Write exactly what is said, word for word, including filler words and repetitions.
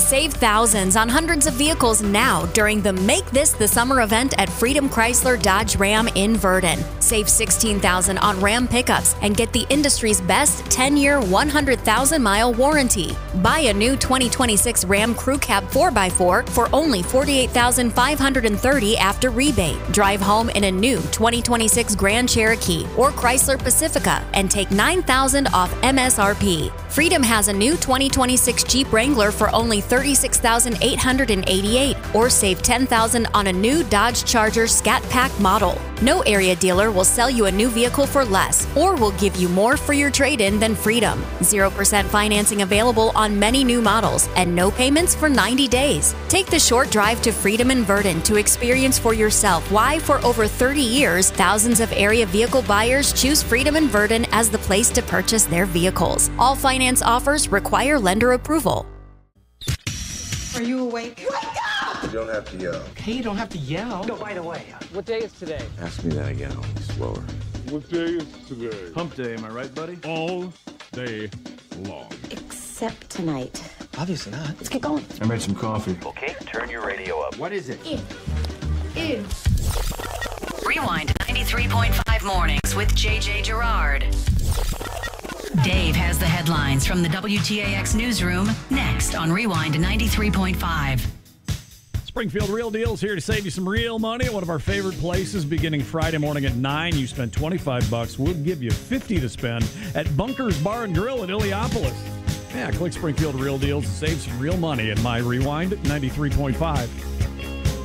Save thousands on hundreds of vehicles now during the Make This the Summer event at Freedom Chrysler Dodge Ram in Verdon. Save sixteen thousand dollars on Ram pickups and get the industry's best ten-year, one hundred thousand mile warranty. Buy a new twenty twenty-six Ram Crew Cab four by four for only forty-eight thousand five hundred thirty dollars after rebate. Drive home in a new twenty twenty-six Grand Cherokee or Chrysler Pacifica and take nine thousand dollars off M S R P. Freedom has a new twenty twenty-six Jeep Wrangler for only thirty-six thousand eight hundred eighty-eight dollars or save ten thousand dollars on a new Dodge Charger Scat Pack model. No area dealer will sell you a new vehicle for less or will give you more for your trade-in than Freedom. zero percent financing available on many new models and no payments for ninety days. Take the short drive to Freedom in Verdon to experience for yourself why for over thirty years, thousands of area vehicle buyers choose Freedom in Verdon as the place to purchase their vehicles. All finance offers require lender approval. Are you awake? Wake up! You don't have to yell. Okay, you don't have to yell. No, by the way, what day is today? Ask me that again, only slower. What day is today? Hump day, am I right, buddy? All day long. Except tonight. Obviously not. Let's get going. I made some coffee. Okay, turn your radio up. What is it? Ew. Ew. Rewind ninety-three point five mornings with J J Gerard. Dave has the headlines from the W T A X newsroom next on Rewind ninety-three point five. Springfield Real Deals here to save you some real money at one of our favorite places beginning Friday morning at nine. You spend twenty-five bucks. We'll give you fifty to spend at Bunker's Bar and Grill in Illiopolis. Yeah, click Springfield Real Deals to save some real money at My Rewind ninety-three point five.